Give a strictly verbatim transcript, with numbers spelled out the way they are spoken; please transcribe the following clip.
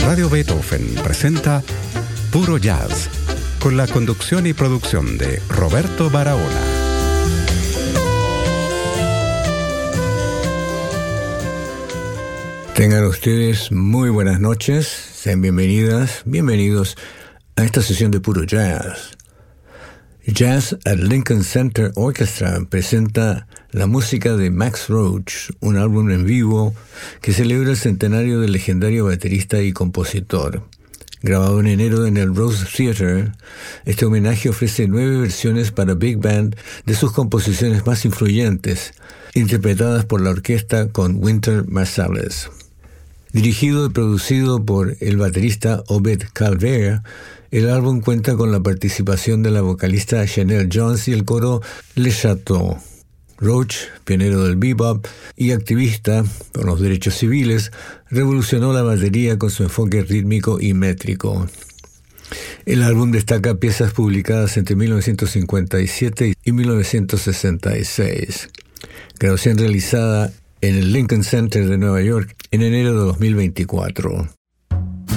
Radio Beethoven presenta Puro Jazz, con la conducción y producción de Roberto Barahona. Tengan ustedes muy buenas noches, sean bienvenidas, bienvenidos a esta sesión de Puro Jazz. Jazz at Lincoln Center Orchestra presenta la música de Max Roach, un álbum en vivo que celebra el centenario del legendario baterista y compositor. Grabado en enero en el Rose Theatre, este homenaje ofrece nueve versiones para Big Band de sus composiciones más influyentes, interpretadas por la orquesta con Wynton Marsalis. Dirigido y producido por el baterista Obed Calvert, el álbum cuenta con la participación de la vocalista Chanel Jones y el coro Le Chateau. Roach, pionero del bebop y activista por los derechos civiles, revolucionó la batería con su enfoque rítmico y métrico. El álbum destaca piezas publicadas entre mil novecientos cincuenta y siete y mil novecientos sesenta y seis. Grabación realizada en el Lincoln Center de Nueva York en enero de dos mil veinticuatro.